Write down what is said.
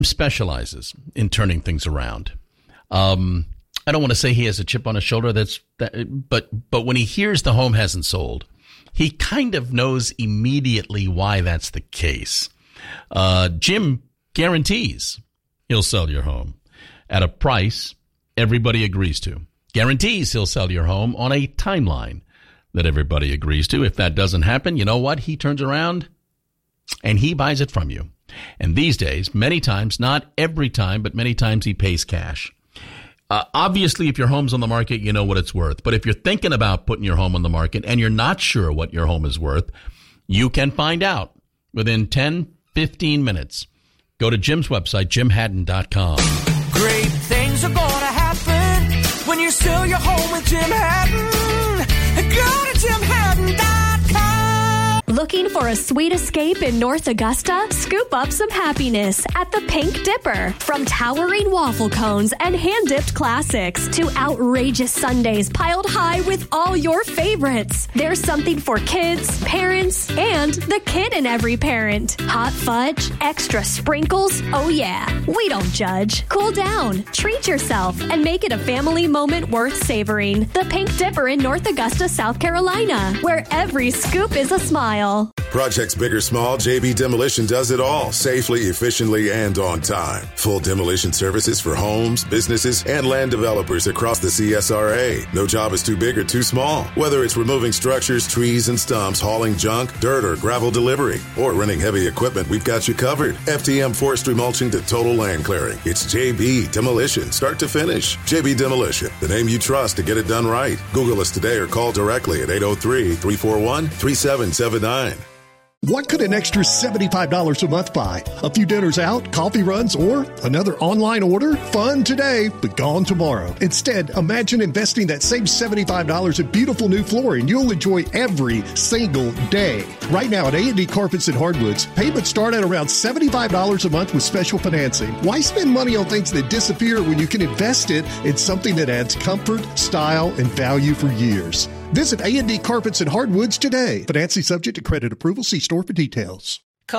specializes in turning things around. I don't want to say he has a chip on his shoulder, but when he hears the home hasn't sold, he kind of knows immediately why that's the case. Jim guarantees he'll sell your home at a price everybody agrees to. Guarantees he'll sell your home on a timeline that everybody agrees to. If that doesn't happen, you know what? He turns around and he buys it from you. And these days, many times, not every time, but many times he pays cash. Obviously, if your home's on the market, you know what it's worth. But if you're thinking about putting your home on the market and you're not sure what your home is worth, you can find out within 10, 15 minutes. Go to Jim's website, jimhaddon.com. Great things are going to happen when you sell your home with Jim Haddon. Go to jimhaddon.com. Looking for a sweet escape in North Augusta? Scoop up some happiness at the Pink Dipper. From towering waffle cones and hand-dipped classics to outrageous sundaes piled high with all your favorites. There's something for kids, parents, and the kid in every parent. Hot fudge, extra sprinkles, oh yeah. We don't judge. Cool down, treat yourself, and make it a family moment worth savoring. The Pink Dipper in North Augusta, South Carolina, where every scoop is a smile. Projects big or small, JB Demolition does it all safely, efficiently, and on time. Full demolition services for homes, businesses, and land developers across the CSRA. No job is too big or too small. Whether it's removing structures, trees, and stumps, hauling junk, dirt, or gravel delivery, or renting heavy equipment, we've got you covered. FTM forestry mulching to total land clearing. It's JB Demolition, start to finish. JB Demolition, the name you trust to get it done right. Google us today or call directly at 803-341-3779. What could an extra $75 a month buy? A few dinners out, coffee runs, or another online order? Fun today, but gone tomorrow. Instead, imagine investing that same $75 in beautiful new flooring you'll enjoy every single day. Right now at A&D Carpets and Hardwoods, payments start at around $75 a month with special financing. Why spend money on things that disappear when you can invest it in something that adds comfort, style, and value for years? Visit A&D Carpets and Hardwoods today. Financing subject to credit approval. See store for details.